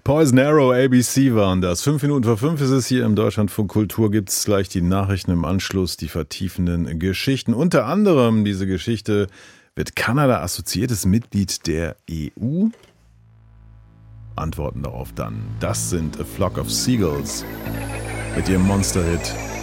Poison Arrow, ABC waren das. 5 Minuten vor 5 ist es hier im Deutschlandfunk Kultur. Gibt es gleich die Nachrichten im Anschluss, die vertiefenden Geschichten. Unter anderem diese Geschichte, wird Kanada assoziiertes Mitglied der EU? Antworten darauf dann. Das sind A Flock of Seagulls mit ihrem Monster-Hit